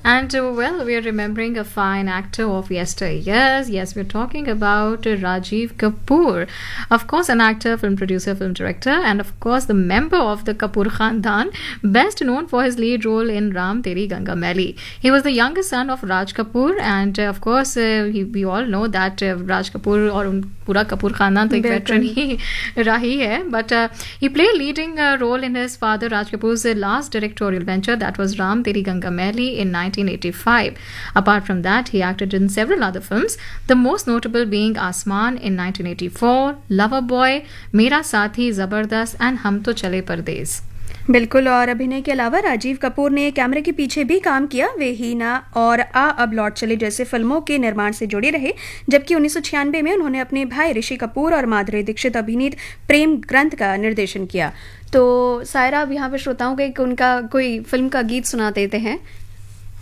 And well, we are remembering a fine actor of yesteryears. Yes, we're talking about Rajiv Kapoor. Of course, an actor, film producer, film director, and of course, the member of the Kapoor Khandan, best known for his lead role in Ram Teri Ganga Maili. He was the youngest son of Raj Kapoor, and of course, we all know that Raj Kapoor or पूरा कपूर खानदान तो एक veteran ही रही है, but he played leading role in his father Raj Kapoor's last directorial venture, that was Ram Teri Ganga Maili in 1985. Apart from that, he acted in several other films, the most notable being Asmaan in 1984, Lover Boy, Mera Saathi Zabardast and Hum To Chale Pardees. बिल्कुल। और अभिनय के अलावा राजीव कपूर ने कैमरे के पीछे भी काम किया। वे हीना और अब लौट चले जैसे फिल्मों के निर्माण से जुड़े रहे, जबकि 1996 में उन्होंने अपने भाई ऋषि कपूर और माधुरी दीक्षित अभिनीत प्रेम ग्रंथ का निर्देशन किया। तो सायरा, अब यहाँ पे श्रोताओं को उनका कोई फिल्म का गीत सुना देते हैं